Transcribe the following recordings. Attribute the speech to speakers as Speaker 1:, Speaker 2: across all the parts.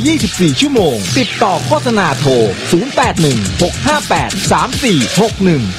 Speaker 1: 24 ชั่วโมงติดต่อโฆษณาโทร 0816583461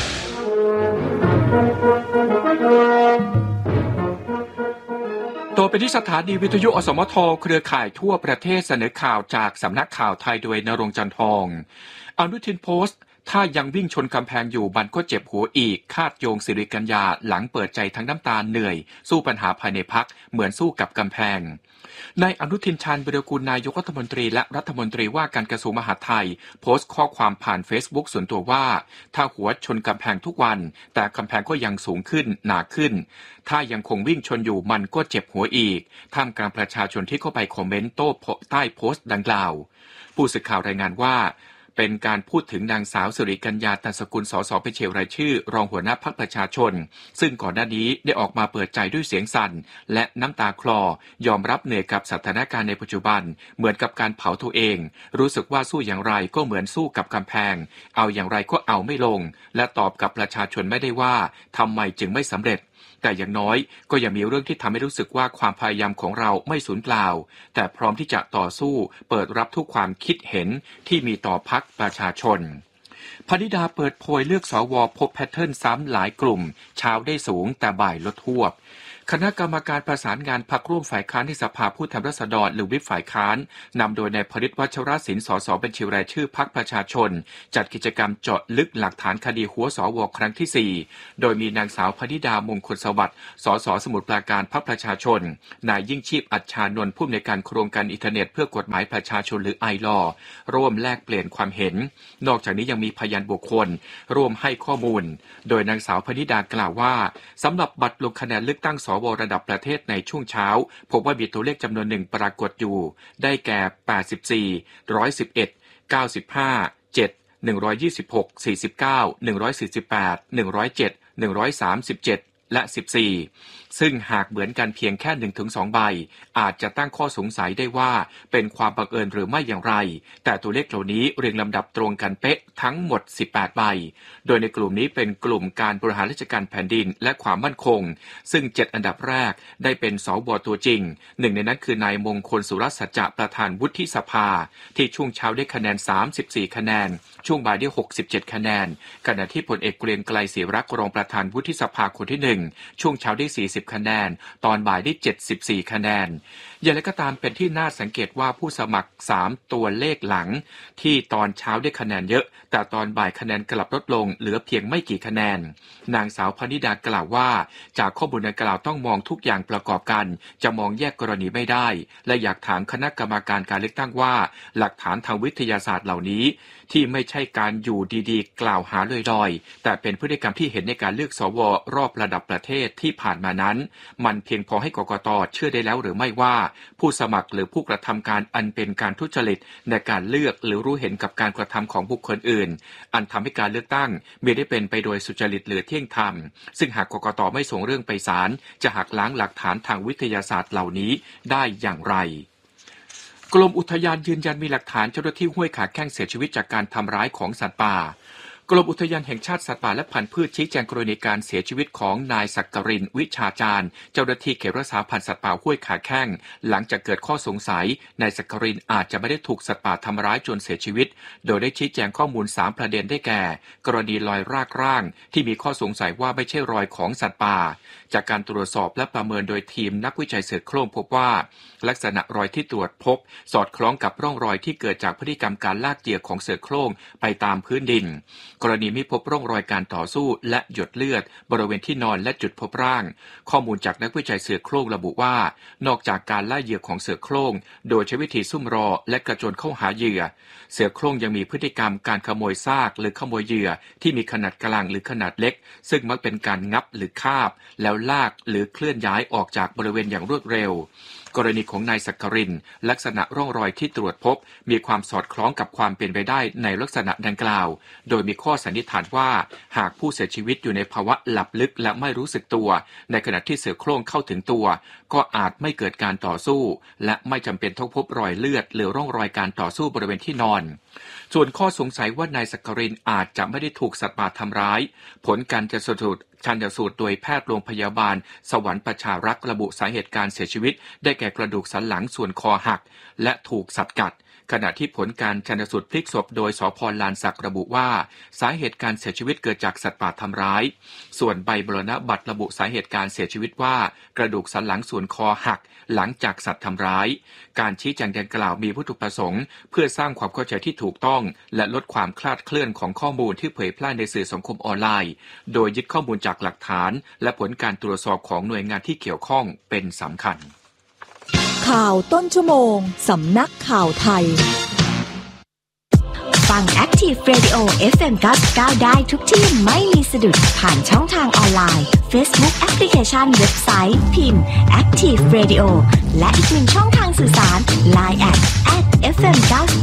Speaker 2: ต่อไปที่สถานีวิทยุอสมทเครือข่ายทั่วประเทศเสนอข่าวจากสำนักข่าวไทยโดยณรงค์จันทองอนุทินโพสต์ถ้ายังวิ่งชนกำแพงอยู่มันก็เจ็บหัวอีกคาดโยงสิริกัญญาหลังเปิดใจทั้งน้ำตาเหนื่อยสู้ปัญหาภายในพรรคเหมือนสู้กับกำแพงนายอนุทินชาญวิรากูลนายกรัฐมนตรีและรัฐมนตรีว่าการกระทรวงมหาดไทยโพสต์ข้อความผ่าน Facebook ส่วนตัวว่าถ้าหัวชนกำแพงทุกวันแต่กำแพงก็ยังสูงขึ้นหนาขึ้นถ้ายังคงวิ่งชนอยู่มันก็เจ็บหัวอีกท่ามกลางประชาชนที่เข้าไปคอมเมนต์โต้ใต้โพสต์ดังกล่าวผู้สื่อข่าวรายงานว่าเป็นการพูดถึงนางสาวสิริกัญญา ตันสกุล สส บัญชีรายชื่อรองหัวหน้าพรรคประชาชนซึ่งก่อนหน้านี้ได้ออกมาเปิดใจด้วยเสียงสั่นและน้ำตาคลอยอมรับเหนื่อยกับสถานการณ์ในปัจจุบันเหมือนกับการเผาตัวเองรู้สึกว่าสู้อย่างไรก็เหมือนสู้กับกำแพงเอาอย่างไรก็เอาไม่ลงและตอบกับประชาชนไม่ได้ว่าทำไมจึงไม่สำเร็จแต่อย่างน้อยก็ยังมีเรื่องที่ทำให้รู้สึกว่าความพยายามของเราไม่สูญเปล่าแต่พร้อมที่จะต่อสู้เปิดรับทุกความคิดเห็นที่มีต่อพรรคประชาชนพนิดาเปิดโพยเลือกสวพบแพทเทิร์นซ้ำหลายกลุ่มเช้าได้สูงแต่บ่ายลดทวบคณะกรรมการประสานงานพรรคร่วมฝ่ายค้านที่สภาผู้แทนราษฎรหรือวิปฝ่ายค้านนำโดยนายพฤทธิ์ วัชรศิลป์ สส บัญชีรายชื่อพรรคประชาชนจัดกิจกรรมเจาะลึกหลักฐานคดีหัวสวครั้งที่ 4โดยมีนางสาวพนิดามงคลสวัสดิ์สส สมุทรปราการพรรคประชาชนนายยิ่งชีพอัจฉานนท์ผู้อำนวยการโครงการอินเทอร์เน็ตเพื่อกฎหมายประชาชนหรือไอลอร่วมแลกเปลี่ยนความเห็นนอกจากนี้ยังมีพยานบุคคลร่วมให้ข้อมูลโดยนางสาวพนิดากล่าวว่าสำหรับบัตรลงคะแนนเลือกตั้งสวระดับประเทศในช่วงเช้าพบว่ามีตัวเลขจำนวนหนึ่งปรากฏอยู่ได้แก่84 111 95 7 126 49 148 107 137และ14ซึ่งหากเหมือนกันเพียงแค่ 1-2 ใบอาจจะตั้งข้อสงสัยได้ว่าเป็นความบังเอิญหรือไม่อย่างไรแต่ตัวเลขเหล่านี้เรียงลำดับตรงกันเป๊ะทั้งหมด18ใบโดยในกลุ่มนี้เป็นกลุ่มการบริหารราชการแผ่นดินและความมั่นคงซึ่ง7อันดับแรกได้เป็นสวตัวจริงหนึ่งในนั้นคือนายมงคลสุรสัจจะประธานวุฒิสภาที่ช่วงเช้าได้คะแนน34คะแนนช่วงบ่ายได้67คะแนนขณะที่พลเอกเกรียงไกรศรีรักษ์รองประธานวุฒิสภาคนที่1ช่วงเช้าได้40คะแนนตอนบ่ายได้74คะแนนอย่างไรก็ตามเป็นที่น่าสังเกตว่าผู้สมัคร3ตัวเลขหลังที่ตอนเช้าได้คะแนนเยอะแต่ตอนบ่ายคะแนนกลับลดลงเหลือเพียงไม่กี่คะแนนนางสาวพนิดากล่าวว่าจากข้อมูลดังกล่าวต้องมองทุกอย่างประกอบกันจะมองแยกกรณีไม่ได้และอยากถามคณะกรรมการการเลือกตั้งว่าหลักฐานทางวิทยาศาสตร์เหล่านี้ที่ไม่ใช่การอยู่ดีๆกล่าวหาลอยๆแต่เป็นพฤติกรรมที่เห็นในการเลือกสวรอบระดับประเทศที่ผ่านมานั้นมันเพียงพอให้กกต.เชื่อได้แล้วหรือไม่ว่าผู้สมัครหรือผู้กระทำการอันเป็นการทุจริตในการเลือกหรือรู้เห็นกับการกระทำของบุคคลอื่นอันทำให้การเลือกตั้งไม่ได้เป็นไปโดยสุจริตหรือเที่ยงธรรมซึ่งหากกกต.ไม่ส่งเรื่องไปศาลจะหักล้างหลักฐานทางวิทยาศาสตร์เหล่านี้ได้อย่างไรกรมอุทยานยืนยันมีหลักฐานเจ้าหน้าที่ห้วยขาแข้งเสียชีวิตจากการทำร้ายของสัตว์ป่ากรมอุทยานแห่งชาติสัตว์ป่าและพันธุ์พืชชี้แจงกรณีการเสียชีวิตของนายศักรินทร์วิชาจารย์เจ้าหน้าที่เขตรักษาพันธุ์สัตว์ป่าห้วยขาแข้งหลังจากเกิดข้อสงสัยนายศักรินทร์อาจจะไม่ได้ถูกสัตว์ป่าทำร้ายจนเสียชีวิตโดยได้ชี้แจงข้อมูล3ประเด็นได้แก่กรณีรอยรากร่างที่มีข้อสงสัยว่าไม่ใช่รอยของสัตว์ป่าจากการตรวจสอบและประเมินโดยทีมนักวิจัยเสือโคร่งพบว่าลักษณะรอยที่ตรวจพบสอดคล้องกับร่องรอยที่เกิดจากพฤติกรรมการลากเหยื่อของเสือโคร่งไปตามพื้นดินกรณีไม่พบร่องรอยการต่อสู้และหยดเลือดบริเวณที่นอนและจุดพบร่างข้อมูลจากนักวิจัยเสือโคร่งระบุว่านอกจากการล่าเหยื่อของเสือโคร่งโดยใช้วิธีซุ่มรอและกระโจนเข้าหาเหยื่อเสือโคร่งยังมีพฤติกรรมการขโมยซากหรือขโมยเหยื่อที่มีขนาดกลางหรือขนาดเล็กซึ่งมักเป็นการงับหรือคาบแล้วลากหรือเคลื่อนย้ายออกจากบริเวณอย่างรวดเร็วกรณีของนายศักรินทร์ลักษณะร่องรอยที่ตรวจพบมีความสอดคล้องกับความเป็นไปได้ในลักษณะดังกล่าวโดยมีข้อสันนิษฐานว่าหากผู้เสียชีวิตอยู่ในภาวะหลับลึกและไม่รู้สึกตัวในขณะที่เสือโคร่งเข้าถึงตัวก็อาจไม่เกิดการต่อสู้และไม่จำเป็นต้องพบรอยเลือดหรือร่องรอยการต่อสู้บริเวณที่นอนส่วนข้อสงสัยว่านายศักรินทร์อาจจะไม่ได้ถูกสัตว์ป่าทำร้ายผลการชันสูตรชันสูตรโดยแพทย์โรงพยาบาลสวรรค์ประชารักษ์ระบุสาเหตุการเสียชีวิตได้แก่กระดูกสันหลังส่วนคอหักและถูกสัตว์กัดขณะที่ผลการชันสูตรพลิกศพโดยสภ.ลานสักระบุว่าสาเหตุการเสียชีวิตเกิดจากสัตว์ป่าทำร้ายส่วนใบมรณบัตรระบุสาเหตุการเสียชีวิตว่ากระดูกสันหลังส่วนคอหักหลังจากสัตว์ทำร้ายการชี้แจงดังกล่าวมีวัตถุประสงค์เพื่อสร้างความเข้าใจที่ถูกต้องและลดความคลาดเคลื่อนของข้อมูลที่เผยแพร่ในสื่อสังคมออนไลน์โดยยึดข้อมูลจากหลักฐานและผลการตรวจสอบของหน่วยงานที่เกี่ยวข้องเป็นสำคัญ
Speaker 3: ข่าวต้นชั่วโมงสำนักข่าวไทย
Speaker 4: ฟัง Active Radio FM 99ได้ทุกที่ไม่มีสะดุดผ่านช่องทางออนไลน์ Facebook Application เว็บไซต์พิมพ์ Active Radio และอีกหนึ่งช่องทางสื่อสาร Line @FM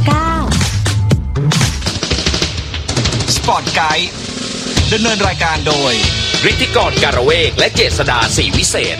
Speaker 4: 99
Speaker 5: Spot Guide ดำเนินรายการโดยฤทธิกรการเวกและเจษฎาศรีวิเศษ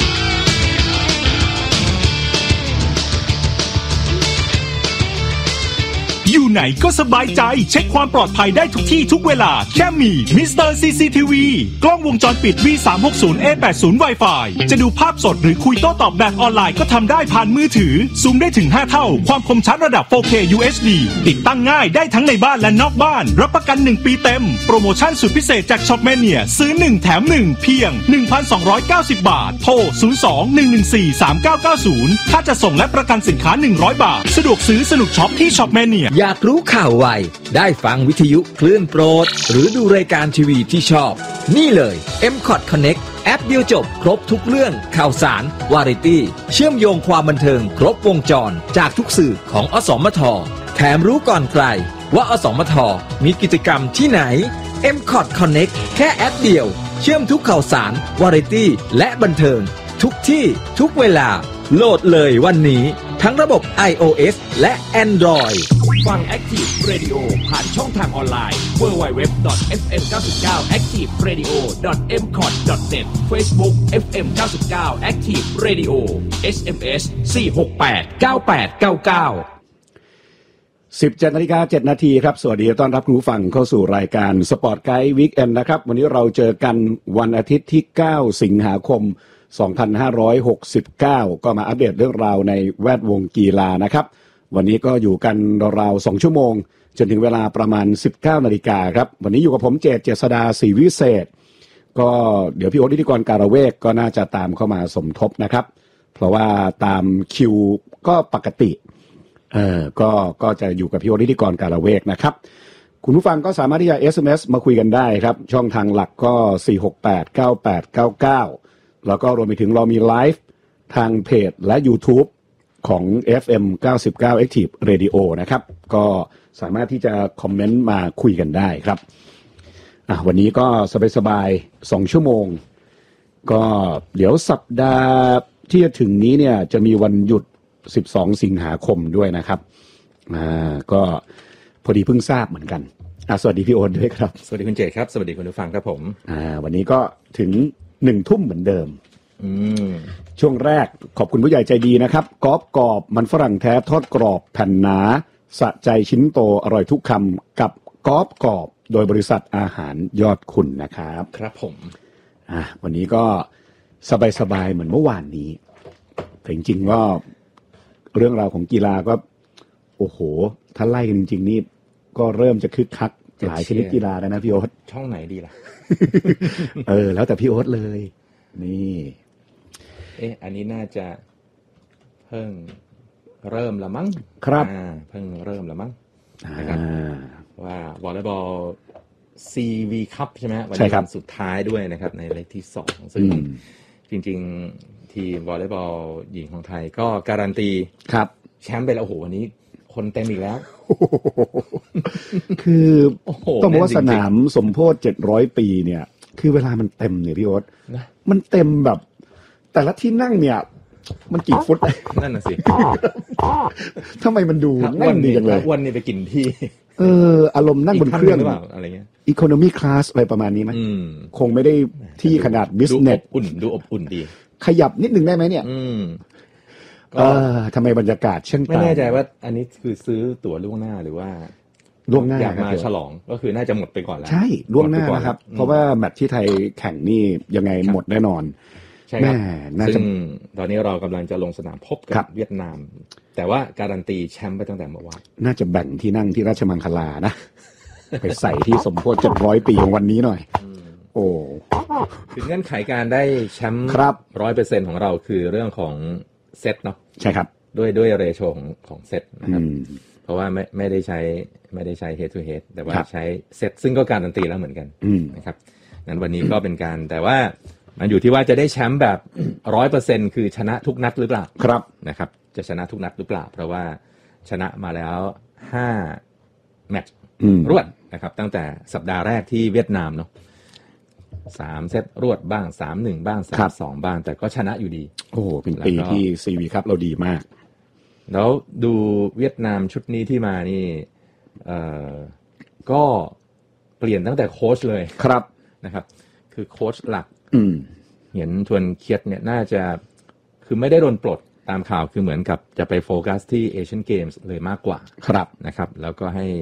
Speaker 6: อยู่ไหนก็สบายใจเช็คความปลอดภัยได้ทุกที่ทุกเวลาแค่มี Mr. CCTV กล้องวงจรปิด V360A80 Wi-Fi จะดูภาพสดหรือคุยโต้ตอบแบบออนไลน์ก็ทำได้ผ่านมือถือซูมได้ถึง5เท่าความคมชัดระดับ 4K UHD ติดตั้งง่ายได้ทั้งในบ้านและนอกบ้านรับประกัน1ปีเต็มโปรโมชั่นสุดพิเศษจาก Shopmania ซื้อ1แถม1เพียง 1,290 บาทโทร 02-114-3990 ค่าจะส่งและประกันสินค้า100 บาทสะดวกซื้อสนุกช็อปที่ Shopmania
Speaker 1: อยากรู้ข่าวไวได้ฟังวิทยุคลื่นโปรดหรือดูรายการทีวีที่ชอบนี่เลย M-Cot Connect แอปเดียวจบครบทุกเรื่องข่าวสารวาไรตี้เชื่อมโยงความบันเทิงครบวงจรจากทุกสื่อของอสมทแถมรู้ก่อนใครว่าอสมทมีกิจกรรมที่ไหน M-Cot Connect แค่แอปเดียวเชื่อมทุกข่าวสารวาไรตี้และบันเทิงทุกที่ทุกเวลาโหลดเลยวันนี้ทั้งระบบ iOS และ Android
Speaker 7: ฟัง Active Radio ผ่านช่องทางออนไลน์ www.fm99activeradio.mcot.net Facebook FM 99 Active Radio SMS 4689899
Speaker 8: 17:07 น.ครับสวัสดีต้อนรับคุณผู้ฟังเข้าสู่รายการสปอร์ตไกด์วีคเอนด์นะครับวันนี้เราเจอกันวันอาทิตย์ที่9สิงหาคม2569ก็มาอัปเดตเรื่องราวในแวดวงกีฬานะครับวันนี้ก็อยู่กันราวๆ2ชั่วโมงจนถึงเวลาประมาณ 19 นาฬิกาครับวันนี้อยู่กับผมเจษฎาศรีวิเศษก็เดี๋ยวพี่โอ๊ตฤทธิกรการเวกก็น่าจะตามเข้ามาสมทบนะครับเพราะว่าตามคิวก็ปกติก็จะอยู่กับพี่โอ๊ตฤทธิกรการเวกนะครับคุณผู้ฟังก็สามารถที่จะ SMS มาคุยกันได้ครับช่องทางหลักก็4689899แล้วก็รวมไปถึงเรามีไลฟ์ทางเพจและ YouTube ของ FM 99 Active Radio นะครับก็สามารถที่จะคอมเมนต์มาคุยกันได้ครับวันนี้ก็สบายๆ2ชั่วโมงก็เดี๋ยวสัปดาห์ที่จะถึงนี้เนี่ยจะมีวันหยุด12สิงหาคมด้วยนะครับก็พอดีเพิ่งทราบเหมือนกันสวัสดีพี่โอ๊ตด้วยครับ
Speaker 9: สวัสดีคุณเจครับสวัสดีคุณผู้ฟังครับผม
Speaker 8: วันนี้ก็ถึง1 ทุ่มเหมือนเดิมช่วงแรกขอบคุณผู้ใหญ่ใจดีนะครับกรอบกรอบมันฝรั่งแท้ทอดกรอบแผ่นหนาสะใจชิ้นโตอร่อยทุกคำกับกรอบกรอบโดยบริษัทอาหารยอดคุณนะครับ
Speaker 9: ครับผม
Speaker 8: วันนี้ก็สบายๆเหมือนเมื่อวานนี้แต่จริงๆก็เรื่องราวของกีฬาก็โอ้โหถ้าไล่กันจริงๆนี่ก็เริ่มจะคึกคักหลายชนิดกีฬาแล้วนะพี่โอ๊ต
Speaker 9: ช่องไหนดีล่ะ
Speaker 8: แล้วแต่พี่โอ๊ตเลยนี่
Speaker 9: อันนี้น่าจะเพิ่งเริ่มละมั้ง
Speaker 8: ครับ
Speaker 9: เพิ่งเริ่มละมั้งนะครับว่าวอลเลย์บอล CV คัพใช่ไหมวันนี้วันสุดท้ายด้วยนะครับในเลขที่2ซึ่งจริงๆทีมวอลเลย์บอลหญิงของไทยก็การันตี
Speaker 8: ครับ
Speaker 9: แชมป์ไปแล้วโอ้โหวันนี้คนเต็มอีกแล้ว
Speaker 8: คือต้องบอกว่าสนามสมโภช700 ปีเนี่ยคือเวลามันเต็มเนี่ยพี่โอ๊ตมันเต็มแบบแต่ละที่นั่งเนี่ยมันกี่ฟุต
Speaker 9: นั่นน่ะสิ
Speaker 8: ทำไมมันดูนั่งดีจังเลย
Speaker 9: วันนี้ไปกินที่
Speaker 8: อารมณ์นั่งบนเครื่อง
Speaker 9: อะไรเงี้ย
Speaker 8: Economy Class อะไรประมาณนี้ไหมคงไม่ได้ที่ขนาด Business
Speaker 9: ดูอบอุ่นดี
Speaker 8: ขยับนิดนึงได้ไหมเนี่ยทำไมบรรยากาศช่าง
Speaker 9: ไม่แน่ใจว่าอันนี้คือซื้อตั๋วล่วงหน้าหรือว่า
Speaker 8: ล่วงหน้า
Speaker 9: อยากมาฉลองก็คือน่าจะหมดไปก่อนแล้ว
Speaker 8: ใช่ล่วงหน้านะครับเพราะว่าแมตช์ที่ไทยแข่งนี่ยังไงหมดแน่นอน
Speaker 9: ใช่ครับซึ่งตอนนี้เรากำลังจะลงสนามพบกับเวียดนามแต่ว่าการันตีแชมป์ไปตั้งแต่เมื่อวาน
Speaker 8: น่าจะแบ่งที่นั่งที่ราชมังคลานะไปใส่ที่สมโภช700 ปีของวันนี้หน่อยโอ้
Speaker 9: คือเงื่อนไขการได้แชมป์ 100% ของเราคือเรื่องของเซตเนาะ
Speaker 8: ใช่ครับ
Speaker 9: ด้วยเรโชของเซตนะครับเพราะว่าไม่ได้ใช้ head to head แต่ว่าใช้เซตซึ่งก็การันตีแล้วเหมือนกันนะครับงั้นวันนี้ก็เป็นการแต่ว่ามันอยู่ที่ว่าจะได้แชมป์แบบ 100% คือชนะทุกนัดหรือเปล่า
Speaker 8: ครับ
Speaker 9: นะครับจะชนะทุกนัดหรือเปล่าเพราะว่าชนะมาแล้ว5แมตช์รวดนะครับตั้งแต่สัปดาห์แรกที่เวียดนามเนาะ3เซตรวดบ้าง 3-1 บ้าง 3-2 บ้างแต่ก็ชนะอยู่ดี
Speaker 8: โอ้โหเป็นปีที่ซีวีครับเราดีมาก
Speaker 9: แล้วดูเวียดนามชุดนี้ที่มานี่ก็เปลี่ยนตั้งแต่โค้ชเลย
Speaker 8: ครับ
Speaker 9: นะครับคือโค้ชหลักเห็นชวนเคียดเนี่ยน่าจะคือไม่ได้โดนปลดตามข่าวคือเหมือนกับจะไปโฟกัสที่เอเชียนเกมส์เลยมากกว่า
Speaker 8: ครับ
Speaker 9: นะครับแล้วก็ให้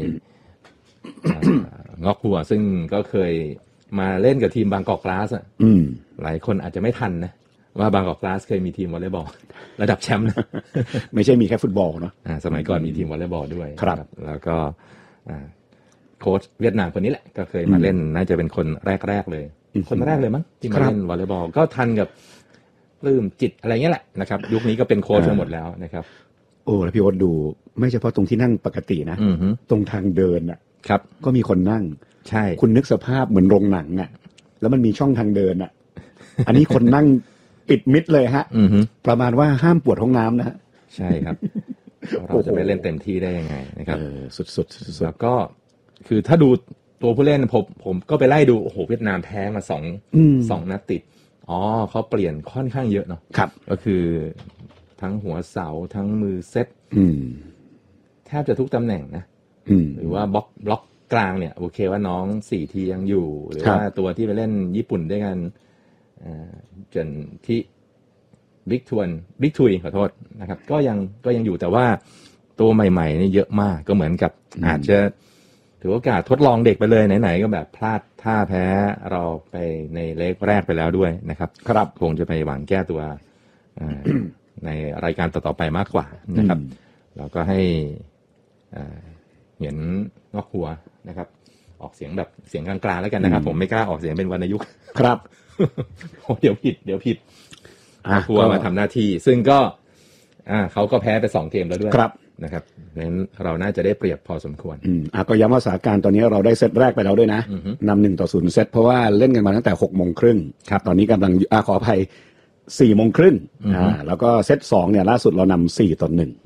Speaker 9: งอกหัวซึ่งก็เคยมาเล่นกับทีมบางกอกกลาสอ่ะหลายคนอาจจะไม่ทันนะว่าบางกอกกลาสเคยมีทีมวอลเลย์บอลระดับแชมป์นะ
Speaker 8: ไม่ใช่มีแค่ฟุตบอลเนาะ
Speaker 9: สมัยก่อนมีทีมวอลเลย์บอลด้วย
Speaker 8: ครับ
Speaker 9: แล้วก็โค้ชเวียดนามคนนี้แหละก็เคยมาเล่นน่าจะเป็นคนแรกเลยคนแรกเลยมั้งที่มาเล่นวอลเลย์บอลก็ทันกับปลื้มจิตอะไรเงี้ยแหละนะครับยุคนี้ก็เป็นโค้ชทั้งหมดแล้วนะครับ
Speaker 8: โอ้แล้วพี่โอ๊ตดูไม่เฉพาะตรงที่นั่งปกตินะตรงทางเดินอ่ะ
Speaker 9: ครับ
Speaker 8: ก็มีคนนั่ง
Speaker 9: ใช่
Speaker 8: คุณนึกสภาพเหมือนโรงหนังอ่ะแล้วมันมีช่องทางเดินอ่ะอันนี้คนนั่งปิดมิดเลยฮะประมาณว่าห้ามปวดห้องน้ำนะฮะ
Speaker 9: ใช่ครับเราจะไปเล่นเต็มที่ได้ยังไงนะครับ
Speaker 8: สุดๆ
Speaker 9: แล้วก็คือถ้าดูตัวผู้เล่นผมก็ไปไล่ดูโอ้โหเวียดนามแพ้มา2นัดติดเขาเปลี่ยนค่อนข้างเยอะเนาะ
Speaker 8: ครับ
Speaker 9: ก็คือทั้งหัวเสาทั้งมือเซตแทบจะทุกตำแหน่งนะหรือว่าบล็อกกลางเนี่ยโอเคว่าน้อง4ทียังอยู่หรือว่าตัวที่ไปเล่นญี่ปุ่นด้วยกันจนที่บิ๊กทุยขอโทษนะครับก็ยังอยู่แต่ว่าตัวใหม่ๆนี่เยอะมากก็เหมือนกับอาจจะถือโอกาสทดลองเด็กไปเลยไหนๆก็แบบพลาดท่าแพ้เราไปในเลกแรกไปแล้วด้วยนะครับ
Speaker 8: ครับ
Speaker 9: คงจะไปหวังแก้ตัวในรายการต่อๆไปมากกว่านะครับเราก็ให้เห็นงอกหัวนะครับออกเสียงแบบเสียงกลางๆแล้วกันนะครับผมไม่กล้าออกเสียงเป็นวรรณยุกต์
Speaker 8: ครับ
Speaker 9: เดี๋ยวผิดหัวมาทำหน้าที่ซึ่งก็เขาก็แพ้ไป2เกมแล้วด้วยนะครับงั้นเราน่าจะได้เปรียบพอสมควร
Speaker 8: ก็ย้ำว่าสถานการณ์ตอนนี้เราได้เซตแรกไปแล้วด้วยนะนำ1-0เซตเพราะว่าเล่นกันมาตั้งแต่ 6:30 น.ตอนนี้กำลังขออภัย 4:30 น.แล้วก็เซต2เนี่ยล่าสุดเรานำ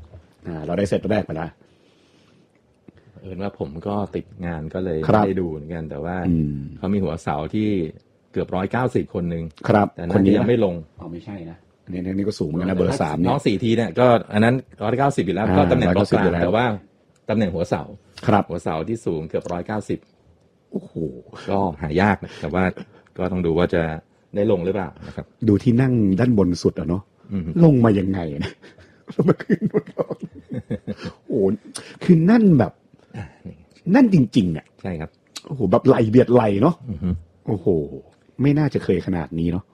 Speaker 8: 4-1เราได้เซตแรกไปแล้ว
Speaker 9: ว่าผมก็ติดงานก็เลยไม่ได้ดูเหมือนกันแต่ว่าเขามีหัวเสาที่เกือบ190คนนึงแต่คนนี้ยังไม่ลง
Speaker 8: ไม่ใช่นะนี่ก็สูงเหมือนกันนะเบอร์3เนี่ย
Speaker 9: น้อง4ทีเนี่ยก็อันนั้น190อยู่แล้วก็ตำแหน่งบล็อกกลางแต่ว่าตำแหน่งหัวเสาหัวเสาที่สูงเกือบ190
Speaker 8: โอ้โห
Speaker 9: ก็หายากนะแต่ว่าก็ต้องดูว่าจะได้ลงหรือเปล่านะครับ
Speaker 8: ดูที่นั่งด้านบนสุดอ่ะเนาะลงมายังไงนะลงมาขึ้นบนโอ้คือนั่นแบบนั่นจริงๆอ่ะ
Speaker 9: ใช่ครับ
Speaker 8: โอ้โหแบบไหลเบียดไหลเนาะโอ้โหไม่น่าจะเคยขนาดนี้เนาะ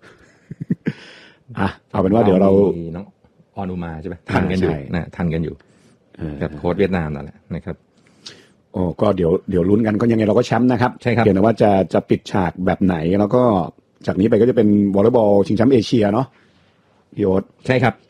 Speaker 8: เอาเป็นว่าเดี๋ยวเรา
Speaker 9: น้องออนุมาใช่ไหมทันกันอยู่นะทันกันอยู่กับโค้ชเวียดนามนั่นแหละนะครับ
Speaker 8: ก็เดี๋ยวลุ้นกันก็ยังไงเราก็แชมป์นะครับ
Speaker 9: ใช่ครับ
Speaker 8: เพียงแต่ว่าจะปิดฉากแบบไหนแล้วก็จากนี้ไปก็จะเป็นวอลเลย์บอลชิงแชมป์เอเชียเนาะพี่โอ๊ต
Speaker 9: ใช่ครับ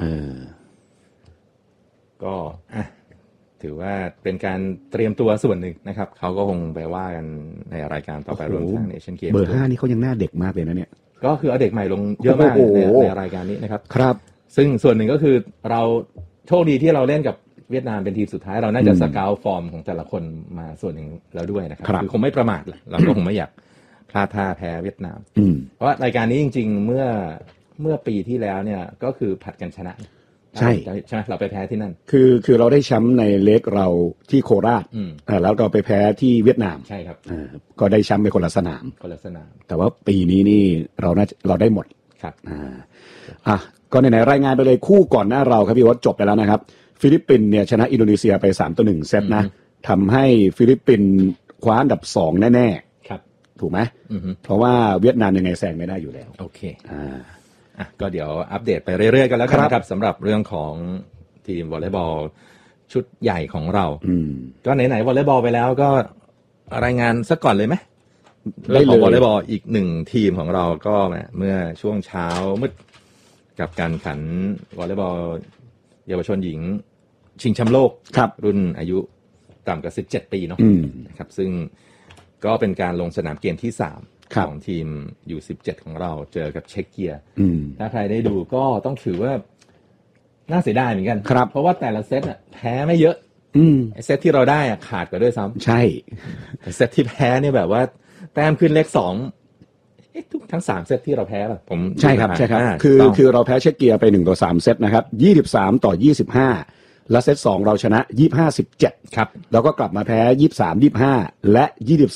Speaker 9: ก็ถือว่าเป็นการเตรียมตัวส่วนหนึ่งนะครับเขาก็คงไปว่ากันในรายการต่อไปรวมทั้งเอเชียนเกมส์
Speaker 8: เบอร์5นี่เขายังหน้าเด็กมากเลยนะเนี่ย
Speaker 9: ก็คือเอาเด็กใหม่ลงเยอะมากในรายการนี้นะครับ
Speaker 8: ครับ
Speaker 9: ซึ่งส่วนหนึ่งก็คือเราโชคดีที่เราเล่นกับเวียดนามเป็นทีมสุดท้ายเราน่าจะสเกาต์ฟอร์มของแต่ละคนมาส่วนหนึ่งแล้วด้วยนะครับคือคงไม่ประมาทเราก็คงไม่อยากพลาดท่าแพ้เวียดนามเพราะรายการนี้จริงๆเมื่อปีที่แล้วเนี่ยก็คือผัดกันชนะ
Speaker 8: ใช่
Speaker 9: เราไปแพ้ที่นั่น
Speaker 8: คือเราได้แชมป์ในเล็กเราที่โคราชแล้วเราไปแพ้ที่เวียดนาม
Speaker 9: ใช่ครับ
Speaker 8: ก็ได้แชมป์ไปคนละสนามแต่ว่าปีนี้นี่เราได้หมด
Speaker 9: ครับ
Speaker 8: ก็ในรายงานไปเลยคู่ก่อนหน้าเราครับพี่วัดจบไปแล้วนะครับฟิลิปปินส์เนี่ยชนะอินโดนีเซียไป3-1เซตนะทำให้ฟิลิปปินส์คว้าอันดับ2แน่ๆ
Speaker 9: ครับ
Speaker 8: ถูกไหมเพราะว่าเวียดนามยังไงแซงไม่ได้อยู่แล้ว
Speaker 9: โอเคก็เดี๋ยวอัปเดตไปเรื่อยๆกันแล้วกันนะครับสำหรับเรื่องของทีมวอลเลย์บอลชุดใหญ่ของเราก็ไหนๆวอลเลย์บอลไปแล้วก็รายงานสักก่อนเลยไหมเรื่องของวอลเลย์บอลอีกหนึ่งทีมของเราก็เมื่อช่วงเช้ามืดกับการขันวอลเลย์บอลเยาวชนหญิงชิงแชมป์โลกรุ่นอายุต่ำกว่า17ปีเนาะนะครับซึ่งก็เป็นการลงสนามเกมที่3ของทีมอยู่17ของเราเจอกับเช็กเกียถ้าใครได้ดูก็ต้องถือว่าน่าเสียดายเหมือนกันเพราะว่าแต่ละเซตแพ้ไม่เยอะเซตที่เราได้ขาดกว่าด้วยซ้ำ
Speaker 8: ใช่
Speaker 9: แต่เซตที่แพ้เนี่ยแบบว่าแต้มขึ้นเลข2ทุกทั้ง3เซตที่เราแพ้ป่ะผม
Speaker 8: ใช่ครับคือเราแพ้เช็กเกียไป1-3เซตนะครับ23-25และเซต2เราชนะ25-17
Speaker 9: ครับ
Speaker 8: แล้วก็กลับมาแพ้23-25และ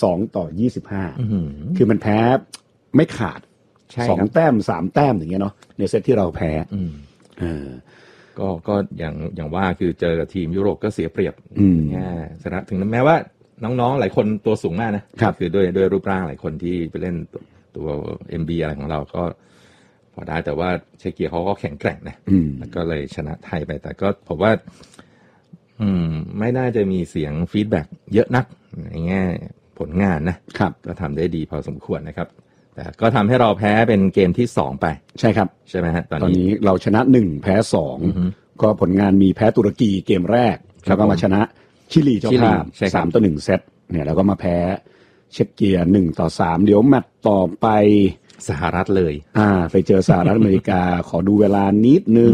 Speaker 8: 22-25คือมันแพ้ไม่ขาด2แต้ม3แต้มอย่างเงี้ยเนาะในเซตที่เราแพ้
Speaker 9: ก็อย่างว่าคือเจอกับทีมยุโรปก็เสียเปรียบง่ายชนะถึงแม้ว่าน้องๆหลายคนตัวสูงมากนะคือด้วยรูปร่างหลายคนที่ไปเล่นตัว MB อะไรของเราก็พอได้แต่ว่าเชคเกียเขาก็แข็งแกร่งนะแล้วก็เลยชนะไทยไปแต่ก็ผมว่าไม่น่าจะมีเสียงฟีดแบ็กเยอะนักในแง่ผลงานนะครับก็ทำได้ดีพอสมควรนะครับแต่ก็ทำให้เราแพ้เป็นเกมที่2ไป
Speaker 8: ใช่ครับ
Speaker 9: ใช่ไหมฮะ
Speaker 8: ตอนนี้เราชนะ1แพ้2ก็ผลงานมีแพ้ตุรกีเกมแรกแล้วก็มาชนะชิลีเจ้าภาพ3-1เซตเนี่ยแล้วก็มาแพ้เช็กเกีย1-3เดี๋ยวแมตช์ต่อไป
Speaker 9: สหรัฐเลย
Speaker 8: ไปเจอสหรัฐอเมริกา ขอดูเวลานิดนึง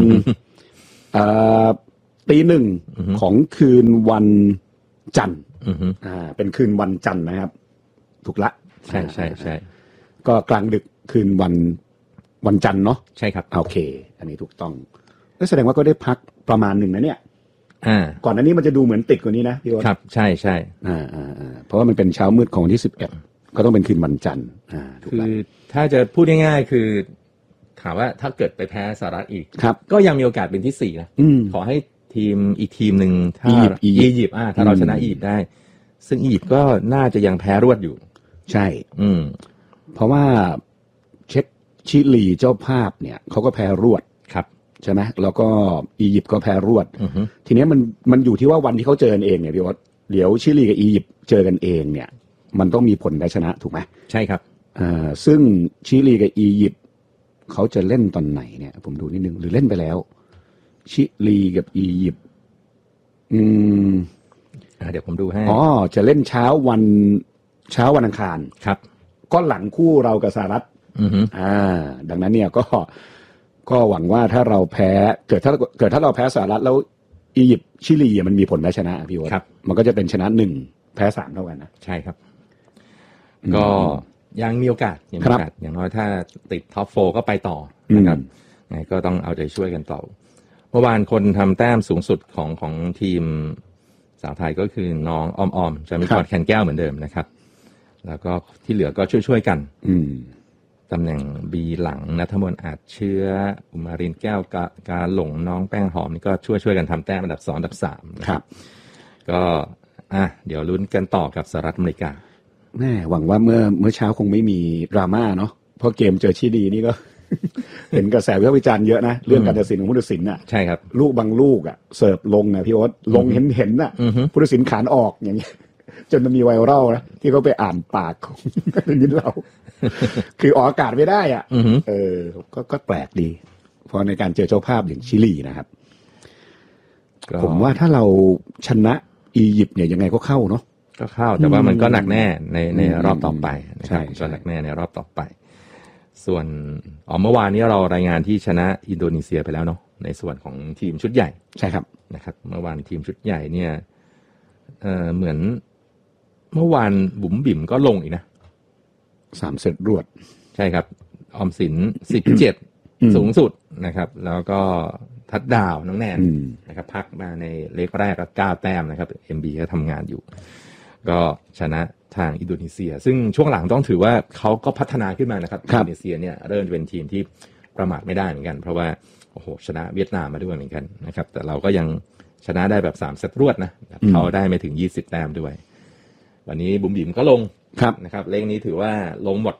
Speaker 8: 1:00ของคืนวันจันทร์เป็นคืนวันจันทร์นะครับถูกละ
Speaker 9: ใช่ใช่ใช่
Speaker 8: ก็กลางดึกคืนวันจันทร์เนาะ
Speaker 9: ใช่ครับ
Speaker 8: โอเคอันนี้ถูกต้องแสดงว่าก็ได้พักประมาณหนึ่งนะเนี่ยก่อนหน้านี้มันจะดูเหมือนติดกว่านี้นะพี่โอ๊ต
Speaker 9: ครับใช่ใช่
Speaker 8: เพราะว่ามันเป็นเช้ามืดของวันที่11ก็ต้องเป็นคืนวันจันทร์
Speaker 9: คือถ้าจะพูดง่ายๆคือถามว่าถ้าเกิดไปแพ้สหรัฐอีกก็ยังมีโอกาสเป็นที่4นะขอให้ทีมอีกทีมหนึ่งถ้าอียิปต์ถ้าเราชนะอียิปต์ได้ซึ่งอียิปต์ก็น่าจะยังแพ้รวดอยู่
Speaker 8: ใช่เพราะว่าเช็กชิลีเจ้าภาพเนี่ยเขาก็แพ้รวด
Speaker 9: ครับ
Speaker 8: ใช่ไหมแล้วก็อียิปต์ก็แพ้รวดทีนี้มันอยู่ที่ว่าวันที่เขาเจอกันเองเนี่ยพี่วัดเดี๋ยวชิลีกับอียิปต์เจอกันเองเนี่ยมันต้องมีผลแพ้ชนะถูกไหม
Speaker 9: ใช่ครับ
Speaker 8: ซึ่งชิลีกับอียิปต์เขาจะเล่นตอนไหนเนี่ยผมดูนิดนึงหรือเล่นไปแล้วชิลีกับอียิปต์
Speaker 9: เดี๋ยวผมดูให้
Speaker 8: จะเล่นเช้าวันอังคาร
Speaker 9: ครับ
Speaker 8: ก็หลังคู่เรากับสหรัฐดังนั้นเนี่ยก็หวังว่าถ้าเราแพ้เกิดถ้าเราแพ้สหรัฐแล้วอียิปต์ชิลีมันมีผลแพ้ชนะพี่โอ๊ตมันก็จะเป็นชนะ1แพ้3เท่ากันนะ
Speaker 9: ใช่ครับก็ยังมีโอกาสอย่างน้อยถ้าติดท็อป4ก็ไปต่อนะครับไงก็ต้องเอาใจช่วยกันต่อเมื่อวานคนทำแต้มสูงสุดของทีมสาวไทยก็คือน้องออมจะมีกอดแขนแก้วเหมือนเดิมนะครับแล้วก็ที่เหลือก็ช่วยกันตำแหน่งบีหลังณัฐมนต์อาจเชื้ออุมารินแก้วกาหลงน้องแป้งหอมนี่ก็ช่วยกันทำแต้มอันดับ2อันดับ3
Speaker 8: ครับ
Speaker 9: ก็เดี๋ยวลุ้นกันต่อกับสหรัฐอเมริกา
Speaker 8: แม่หวังว่าเมื่อเช้าคงไม่มีดราม่าเนาะเพราะเกมเจอชิลีนี่ก็ เห็นกระแสวิพากษ์วิจารณ์เยอะนะเรื่องการตัดสินของผู้ตัดสิน
Speaker 9: ใช่ครับ
Speaker 8: ลูกบางลูกเสิร์ฟลงนะพี่โอ๊ตลงเห็นผู้ตัดสินขานออกอย่างเงี้ยจนมันมีไวรัลนะที่เขาไปอ่านปากของนิดเราคือออกอากาศไม่ได้ก็แปลกดีเพราะในการเจอเจ้าภาพอย่างชิลีนะครับผมว่าถ้าเราชนะอียิปต์เนี่ยยังไงก็เข้าเนาะ
Speaker 9: ก็เข้าแต่ว่ามันก็หนักแน่ในรอบต่อไปนะครับก็หนักแน่ในรอบต่อไปส่วนเมื่อวานนี้เรารายงานที่ชนะอินโดนีเซียไปแล้วเนาะในส่วนของทีมชุดใหญ่
Speaker 8: ใช่ครับ
Speaker 9: นะครับเมื่อวานทีมชุดใหญ่เนี่ยเหมือนเมื่อวานบุ๋มบิ่มก็ลงอีกนะ
Speaker 8: 3เซตรวด
Speaker 9: ใช่ครับออมสิน17สูงสุดนะครับแล้วก็ทัดดาวน้องแนนนะครับพักมาในเล็กแรกก็9แต้มนะครับ MB ก็ทำงานอยู่ก็ชนะทางอินโดนีเซียซึ่งช่วงหลังต้องถือว่าเขาก็พัฒนาขึ้นมานะครับอินโดนีเซียเนี่ยเริ่มเป็นทีมที่ประมาทไม่ได้เหมือนกันเพราะว่าโอ้โหชนะเวียดนามมาด้วยเหมือนกันนะครับแต่เราก็ยังชนะได้แบบ3เซตรวดนะเขาได้ไม่ถึง20แต้มด้วยวันนี้บุ๋มบิ๋มก็ลงนะครับเลขนี้ถือว่าลงหมด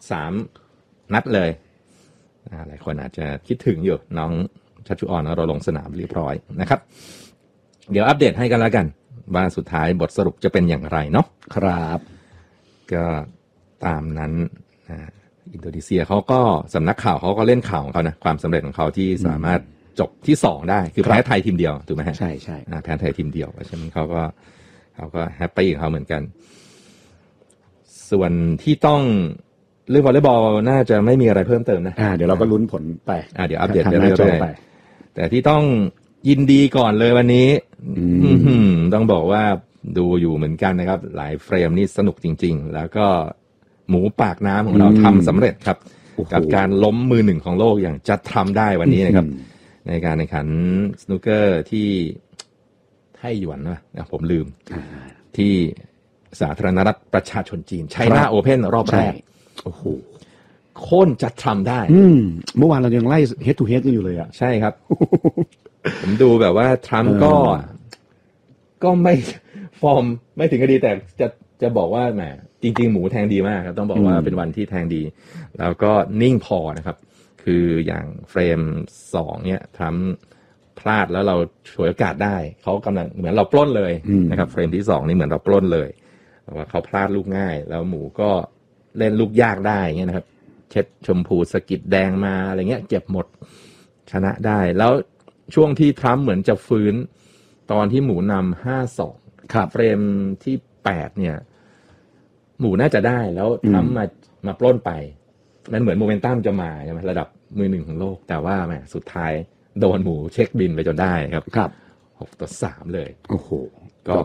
Speaker 9: 3นัดเลยหลายคนอาจจะคิดถึงอยู่น้องชัชชุออนเราลงสนามเรียบร้อยนะครับเดี๋ยวอัปเดตให้กันแล้วกันว่าสุดท้ายบทสรุปจะเป็นอย่างไรเนาะ
Speaker 8: ครับ
Speaker 9: ก็ตามนั้นอินโดนีเซียเขาก็สำนักข่าวเขาก็เล่นข่าวของเขานะความสำเร็จของเขาที่สามารถจบที่2ได้คือแพ้ไทยทีมเดียวถูกไหมฮะ
Speaker 8: ใช่ใช่
Speaker 9: แพ้ไทยทีมเดียวเพราะฉะนั้นเขาก็แฮปปี้กับเขาเหมือนกันส่วนที่ต้องเรื่องวอลเลย์บอลน่าจะไม่มีอะไรเพิ่มเติมนะ
Speaker 8: เดี๋ยวเราก็ลุ้นผลไป
Speaker 9: เดี๋ยวอัปเดตเรื่อยๆแต่ที่ต้องยินดีก่อนเลยวันนี้ต้องบอกว่าดูอยู่เหมือนกันนะครับหลายเฟรมนี่สนุกจริงๆแล้วก็หมูปากน้ำของเราทำสำเร็จครับกับการล้มมือ1ของโลกอย่างจัดทำได้วันนี้นะครับในการแข่งขันสนุกเกอร์ที่ไต้หวันนะผมลืมที่สาธารณรัฐประชาชนจีนไชน่าโอเพ่นรอบแรก
Speaker 8: โอ้โห
Speaker 9: โค่นจัดทำได้
Speaker 8: เมื่อวานเรายังไล่ head to head กันอยู่เลยอ่ะ
Speaker 9: ใช่ครับ ผมดูแบบว่าทรัมป์ก็ไม่ฟอร์มไม่ถึงกับดีแต่จะบอกว่าแหมจริงๆหมูแทงดีมากครับต้องบอกว่าเป็นวันที่แทงดีแล้วก็นิ่งพอนะครับคืออย่างเฟรม2เนี่ยทรัมป์พลาดแล้วเราฉวยโอกาสได้เขากำลังเหมือนเราปล้นเลยนะครับเฟรมที่2นี่เหมือนเราปล้นเลยว่าเขาพลาดลูกง่ายแล้วหมูก็เล่นลูกยากได้เงี้ยนะครับเช็ดชมพูสกิดแดงมาอะไรเงี้ยเก็บหมดชนะได้แล้วช่วงที่ทรัมป์เหมือนจะฟื้นตอนที่หมูนำ 5-2 เฟรมที่8เนี่ยหมูน่าจะได้แล้วทรัมป์มาปล้นไปมันเหมือนโมเมนตัมจะมาใช่ไหมระดับมือ1ของโลกแต่ว่าแหมสุดท้ายโดนหมูเช็คบินไปจนได้ครับ6-3เลย
Speaker 8: โอ้โห
Speaker 9: ก็